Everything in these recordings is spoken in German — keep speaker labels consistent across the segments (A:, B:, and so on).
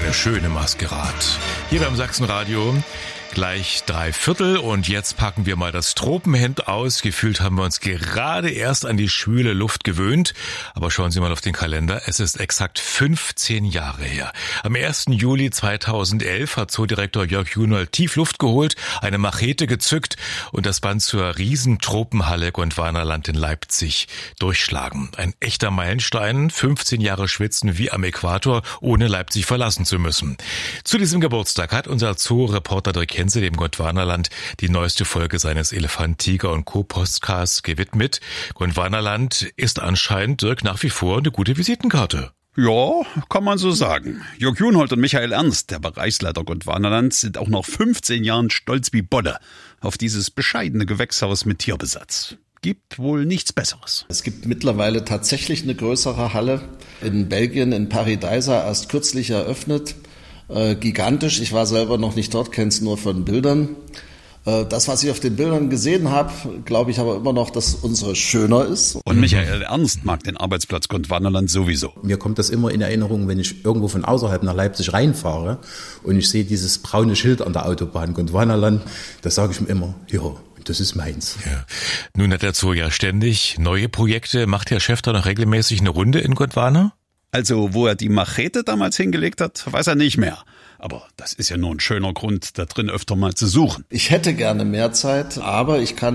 A: eine schöne Maskerade. Hier beim Sachsenradio. Gleich 3/4 und jetzt packen wir mal das Tropenhemd aus. Gefühlt haben wir uns gerade erst an die schwüle Luft gewöhnt. Aber schauen Sie mal auf den Kalender. Es ist exakt 15 Jahre her. Am 1. Juli 2011 hat Zoodirektor Jörg Junold tief Luft geholt, eine Machete gezückt und das Band zur Riesentropenhalle Gondwanaland in Leipzig durchschlagen. Ein echter Meilenstein, 15 Jahre schwitzen wie am Äquator, ohne Leipzig verlassen zu müssen. Zu diesem Geburtstag hat unser Zoo-Reporter Dirk Henze dem Gondwanaland die neueste Folge seines Elefant, Tiger und Co. Podcasts gewidmet. Gondwanaland ist anscheinend, Dirk, nach wie vor eine gute Visitenkarte.
B: Ja, kann man so sagen. Jörg Junold und Michael Ernst, der Bereichsleiter Gondwanaland, sind auch nach 15 Jahren stolz wie Bolle auf dieses bescheidene Gewächshaus mit Tierbesatz. Gibt wohl nichts Besseres.
C: Es gibt mittlerweile tatsächlich eine größere Halle in Belgien, in Paradise, erst kürzlich eröffnet. Gigantisch, ich war selber noch nicht dort, kenne es nur von Bildern. Das, was ich auf den Bildern gesehen habe, glaube ich aber immer noch, dass unsere schöner ist.
B: Und Michael Ernst mag den Arbeitsplatz Gondwanaland sowieso.
D: Mir kommt das immer in Erinnerung, wenn ich irgendwo von außerhalb nach Leipzig reinfahre und ich sehe dieses braune Schild an der Autobahn Gondwanaland, da sage ich mir immer, ja, das ist meins.
A: Ja. Nun hat der Zoo ja ständig neue Projekte. Macht der Chef da noch regelmäßig eine Runde in Gondwana?
B: Also, wo er die Machete damals hingelegt hat, weiß er nicht mehr. Aber das ist ja nur ein schöner Grund, da drin öfter mal zu suchen.
C: Ich hätte gerne mehr Zeit, aber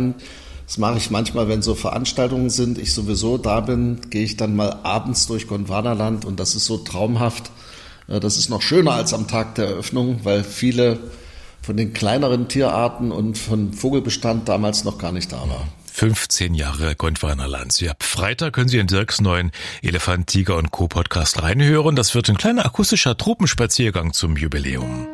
C: das mache ich manchmal, wenn so Veranstaltungen sind, ich sowieso da bin, gehe ich dann mal abends durch Gondwanaland und das ist so traumhaft. Das ist noch schöner als am Tag der Eröffnung, weil viele von den kleineren Tierarten und von Vogelbestand damals noch gar nicht da waren.
A: 15 Jahre Gondwanaland. Ja, ab Freitag können Sie in Dirks neuen Elefant, Tiger und Co. Podcast reinhören. Das wird ein kleiner akustischer Tropenspaziergang zum Jubiläum.